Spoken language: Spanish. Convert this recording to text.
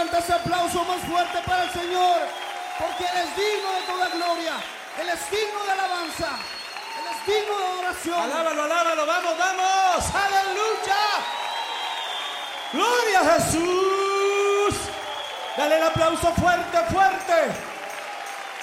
levanta ese aplauso más fuerte para el Señor, porque Él es digno de toda gloria, Él es digno de alabanza, Él es digno de adoración. Alábalo, alábalo, vamos, vamos, aleluya. Gloria a Jesús. Dale el aplauso fuerte, fuerte.